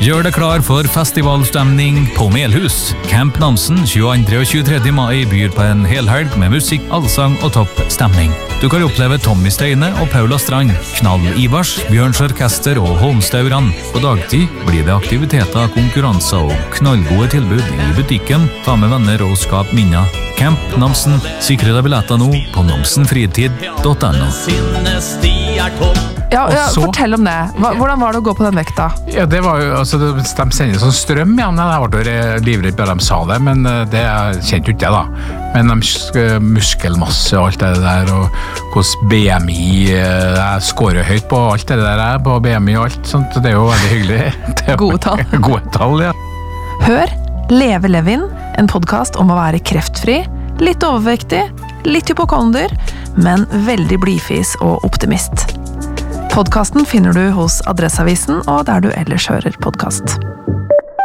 Gjør deg klar for festivalstemning på Melhus. Camp Namsen 22. og 23. mai byr på en helhelg med musikk, allsang og topp stemning. Du kan oppleve Tommy Steine og Paula Strand, Knall Ivars, Bjørns Orkester og Holmstauran. På dagtid blir det aktiviteter, konkurranser og knallgode tilbud i butikken. Ta med venner og skap minner. Camp Namsen. Sikre deg billetter nå på namsenfritid.no. Ja, fortell om det. Hvordan var det å gå på den vekta? Ja, det var jo, altså, de sender sånn strøm igjen. Jeg ble livredd bare de sa det, men det kjente jo ikke jeg da. Men de muskelmasse og alt det der, og hvordan BMI, jeg skårer høyt på alt det der, på BMI og alt sånt, det jo veldig hyggelig. Gode tall. Gode tall, ja. Hør Leve Levin, en podcast om å være kreftfri, litt overvektig, litt hypokonder, men veldig blidfis og optimist. Podcasten finner du hos Adresseavisen og der du ellers hører podcast.